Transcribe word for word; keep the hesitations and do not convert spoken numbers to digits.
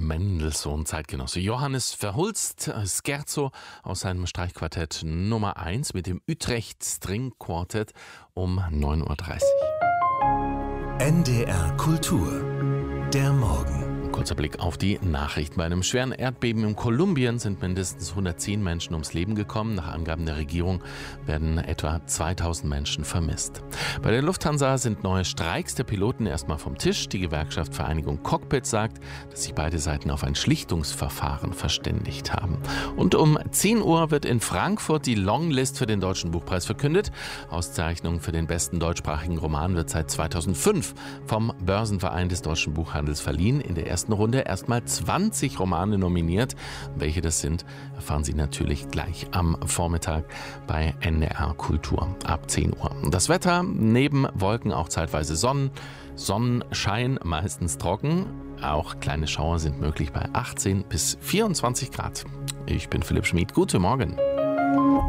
Mendelssohn, Zeitgenosse Johannes Verhulst, Scherzo aus seinem Streichquartett Nummer eins mit dem Utrecht String Quartet um neun Uhr dreißig. N D R Kultur, der Morgen. Kurzer Blick auf die Nachrichten. Bei einem schweren Erdbeben in Kolumbien sind mindestens hundertzehn Menschen ums Leben gekommen. Nach Angaben der Regierung werden etwa zweitausend Menschen vermisst. Bei der Lufthansa sind neue Streiks der Piloten erstmal vom Tisch. Die Gewerkschaft Vereinigung Cockpit sagt, dass sich beide Seiten auf ein Schlichtungsverfahren verständigt haben. Und um zehn Uhr wird in Frankfurt die Longlist für den Deutschen Buchpreis verkündet. Auszeichnung für den besten deutschsprachigen Roman wird seit zweitausendfünf vom Börsenverein des deutschen Buchhandels verliehen. In der ersten Runde erstmal zwanzig Romane nominiert. Welche das sind, erfahren Sie natürlich gleich am Vormittag bei N D R Kultur ab zehn Uhr. Das Wetter, neben Wolken auch zeitweise Sonnen, Sonnenschein, meistens trocken. Auch kleine Schauer sind möglich bei achtzehn bis vierundzwanzig Grad. Ich bin Philipp Schmid. Guten Morgen.